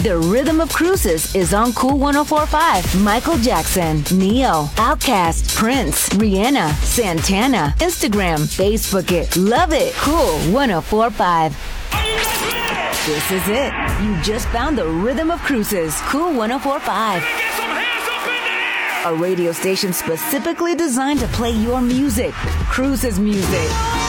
The Rhythm of Cruises is on Cool 104.5. Michael Jackson, Neo, Outkast, Prince, Rihanna, Santana. Instagram, Facebook it. Love it. Cool 104.5. This is it. You just found the Rhythm of Cruises. Cool 104.5. A radio station specifically designed to play your music. Cruises music.